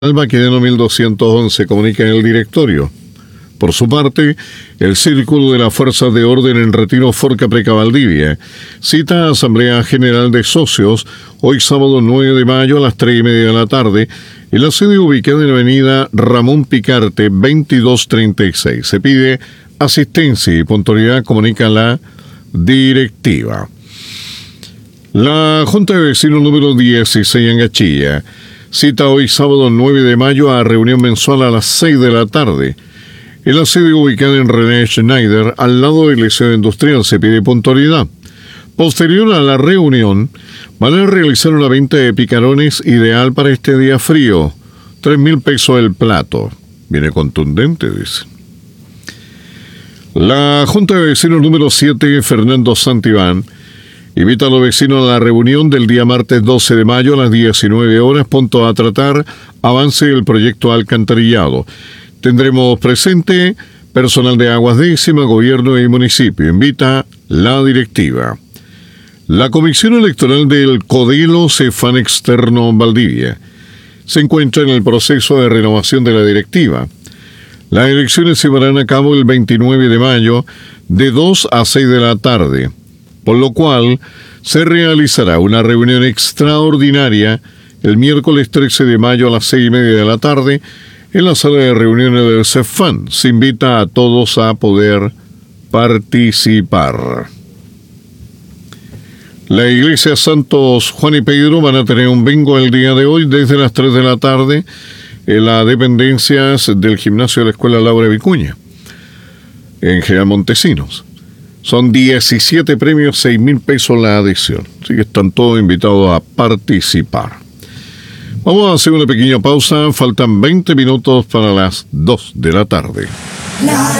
Alba Quedeno 1211 comunica en el directorio. Por su parte, el Círculo de las Fuerzas de Orden en Retiro Forca Preca Valdivia cita a Asamblea General de Socios hoy sábado 9 de mayo a las 3:30 de la tarde en la sede ubicada en la avenida Ramón Picarte 2236. Se pide asistencia y puntualidad, comunica la directiva. La Junta de Vecinos número 16 en Gachilla cita hoy sábado 9 de mayo a reunión mensual a las 6 de la tarde. En la sede ubicada en René Schneider, al lado del Liceo Industrial, se pide puntualidad. Posterior a la reunión, van a realizar una venta de picarones ideal para este día frío. 3.000 pesos el plato. Viene contundente, dice. La Junta de Vecinos número 7, Fernando Santibán, invita a los vecinos a la reunión del día martes 12 de mayo a las 19 horas, punto a tratar avance del proyecto alcantarillado. Tendremos presente personal de Aguas Décimas, gobierno y municipio. Invita la directiva. La Comisión Electoral del Codelo Cefán Externo Valdivia se encuentra en el proceso de renovación de la directiva. Las elecciones se llevarán a cabo el 29 de mayo de 2 a 6 de la tarde, por lo cual se realizará una reunión extraordinaria el miércoles 13 de mayo a las 6:30 de la tarde en la sala de reuniones del Cefán. Se invita a todos a poder participar. La Iglesia Santos Juan y Pedro van a tener un bingo el día de hoy desde las 3 de la tarde en las dependencias del gimnasio de la Escuela Laura Vicuña, en General Montesinos. Son 17 premios, 6.000 pesos la adhesión. Así que están todos invitados a participar. Vamos a hacer una pequeña pausa. Faltan 20 minutos para las 2 de la tarde.